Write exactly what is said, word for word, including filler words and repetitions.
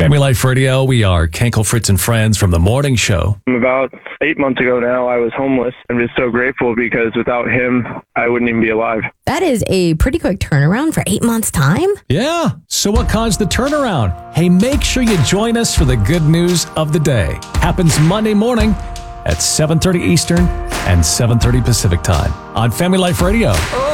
Family Life Radio, we are Kenkel, Fritz, and Friends from the morning show. About eight months ago now, I was homeless. I'm just so grateful because without him, I wouldn't even be alive. That is a pretty quick turnaround for eight months' time. Yeah. So what caused the turnaround? Hey, make sure you join us for the good news of the day. Happens Monday morning at seven thirty Eastern and seven thirty Pacific time on Family Life Radio.